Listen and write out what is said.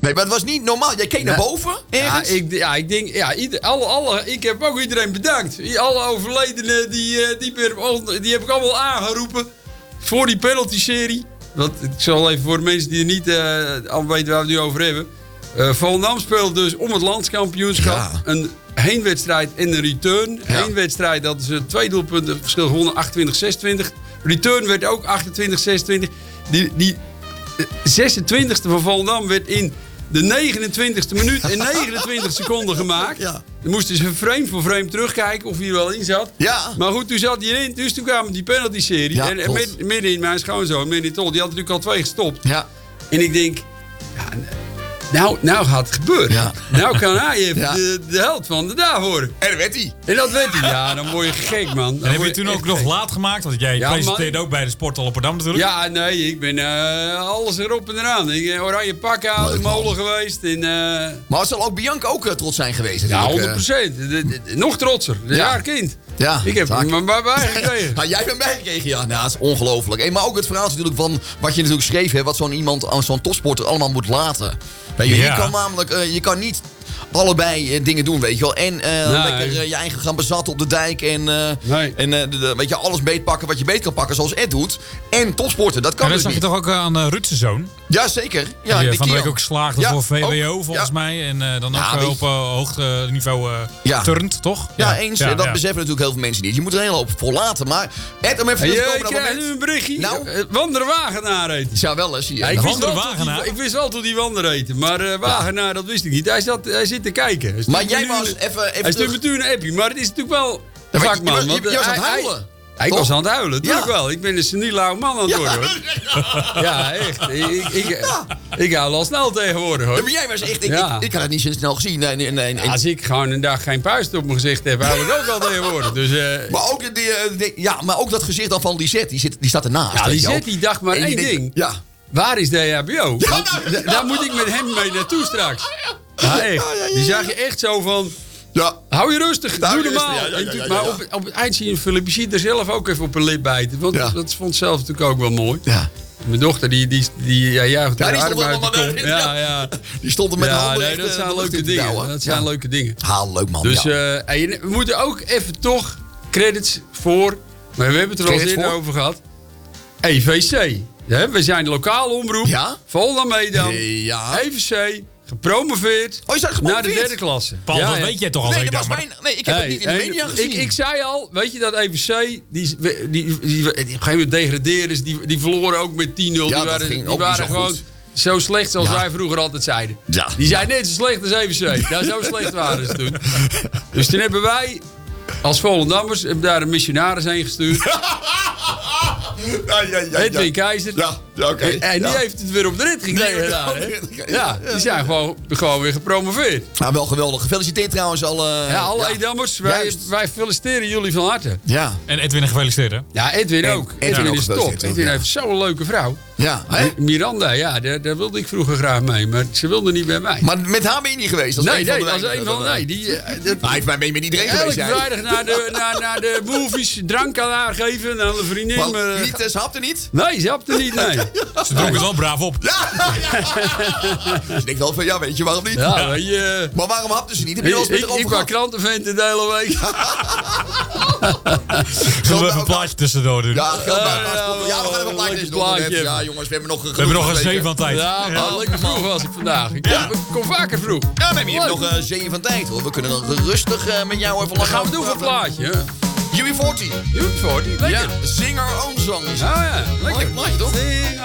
Nee, maar het was niet normaal. Jij keek naar boven ergens? Ik denk... Ja, ik heb ook iedereen bedankt. Alle overledenen, die heb ik allemaal aangeroepen. Voor die penalty-serie. Want ik zal even voor de mensen die er niet al weten waar we het nu over hebben. Volendam speelde dus om het landskampioenschap. Ja. Een heenwedstrijd en een return. Ja. Heenwedstrijd, dat is 2 doelpunten verschil gewonnen, 28-26. Return werd ook 28-26. Die 26e van Volendam werd in de 29e minuut en 29 seconden gemaakt. Ja. Dan moesten ze frame voor frame terugkijken of hij er wel in zat. Ja. Maar goed, toen zat hij erin. Dus toen kwamen die penalty-serie. Ja, en midden in mijn schoonzoon, midden in Tol, die had natuurlijk al 2 gestopt. Ja. En ik denk... Nou gaat het gebeuren. Ja. Nou kan hij even de held van de dag worden. En dat werd hij. En dat werd hij. Ja, dan word je gek, man. En heb je toen ook nog laat gemaakt? Want jij presenteerde ook bij de Sport Rotterdam natuurlijk. Ja, nee, ik ben alles erop en eraan. Ik ben oranje pak aan de molen geweest. En, maar zal ook Bianca ook trots zijn geweest? Ja, 100%. Nog trotser. Ja, kind. Ja, ik heb hem bij gekregen. Nou, jij bent bijgekregen, ja. Nou, dat is ongelooflijk. Maar ook het verhaal natuurlijk van wat je natuurlijk schreef, hè, wat zo'n topsporter allemaal moet laten. Je kan namelijk, je kan niet allebei dingen doen, weet je wel. En lekker je eigen gaan bezatten op de dijk. En weet je, alles beetpakken wat je beet kan pakken, zoals Ed doet. En topsporten, dat kan en dus dat niet. zag je toch ook aan Ruud's zoon? Ja, zeker. Ja, die van de week ook geslaagd voor VWO, volgens mij. En dan ook op hoog niveau turnt, toch? Ja, eens. Dat beseffen natuurlijk heel veel mensen niet. Je moet er een hele hoop voor laten. Maar Ed, om even te komen naar nu een berichtje. Nou, Wanderwagenaar heet hij. Ja, wel eens. Ik wist wel hoe die Wander heette. Maar Wagenaar, dat wist ik niet. Hij zit te kijken. Maar jij was even hij stuurt me toen een appie. Maar het is natuurlijk wel een vakman. Je was aan het huilen. Ik was aan het huilen, natuurlijk wel. Ik ben een seniele oude man aan het worden, hoor. Ja, echt. Ik huil al snel tegenwoordig, hoor. Maar jij was echt... Ik had het niet zo snel gezien. Nee. Als ik gewoon een dag geen puist op mijn gezicht heb, huil ik ook al tegenwoordig. Dus, maar ook dat gezicht dan van Lisette, die staat ernaast. Ja, Lisette die dacht maar één ding. Ja. Waar is de EHBO? Daar moet ik met hem mee naartoe straks. Ja, echt. Die zag je echt zo van... Ja. Hou je rustig, doe normaal. Maar op het eind zie je Philip, je ziet er zelf ook even op een lip bijten. Want dat vond zelf natuurlijk ook wel mooi. Ja. Mijn dochter, die juicht de arm uit de kom. Die stond er met de handen. Dat zijn leuke dingen. Dat zijn leuke dingen. Leuk man. Dus we moeten ook even toch credits voor... Maar we hebben het er al eens eerder over gehad. EVC. Ja, we zijn de lokale omroep. Ja? Volendam Meedam. Ja. EVC. Gepromoveerd naar de 3e klasse. Paul, dat weet jij toch al? Nee, ik heb het niet in de media gezien. Ik zei al, weet je dat EVC, die op een gegeven moment degradeerden ze, die verloren ook met 10-0. Ja, die waren gewoon zo slecht zoals wij vroeger altijd zeiden. Ja. Die zijn net zo slecht als EVC. Ja, zo slecht waren ze toen. Dus toen hebben wij als Volendammers daar een missionaris heen gestuurd. Edwin Keizer. En die heeft het weer op de rit gekregen. Die zijn gewoon weer gepromoveerd. Nou, wel geweldig. Gefeliciteerd trouwens al. Alle Edammers. Wij feliciteren jullie van harte. Ja. En Edwin gefeliciteerd, hè? Ja, Edwin ook. Edwin is top. Edwin heeft zo'n leuke vrouw. Ja, Miranda, daar wilde ik vroeger graag mee. Maar ze wilde niet bij mij. Maar met haar ben je niet geweest? Nee, dat was een van de... Hij heeft mij mee met iedereen geweest. Elke vrijdag naar de movies drank aan haar geven. Aan de vriendin. Ze hapte niet? Nee, ze hapte niet, nee. Ze dronk het wel braaf op. Ja. Ik denk wel van, weet je waarom niet? Ja, weet je... Maar waarom hapte ze niet? Heb je wel eens met ik wou krantenventen de hele week. Zullen we even een plaatje tussendoor doen? Ja, we gaan even een plaatje tussendoor. Ja, jongens, we hebben nog een 7 van tijd. Ja, maar lekker vroeg was ik vandaag. Ik kom vaker vroeg. Ja, maar je hebt nog 7 van tijd, hoor. We kunnen dan rustig met jou even lachen. Gaan we doen voor een plaatje, UB40. UB40, lekker. Ja, Sing Our Own Song. Ja, lekker. Mooi, toch? Sing